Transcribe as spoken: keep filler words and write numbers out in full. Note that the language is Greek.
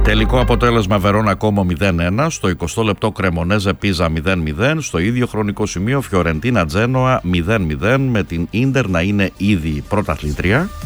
Τελικό αποτέλεσμα Βερόνα Κόμο μηδέν ένα, στο εικοστό λεπτό Κρεμονέζε Πίζα μηδέν μηδέν, στο ίδιο χρονικό σημείο Φιωρεντίνα Τζένοα μηδέν μηδέν, με την Ίντερ να είναι ήδη πρωταθλήτρια.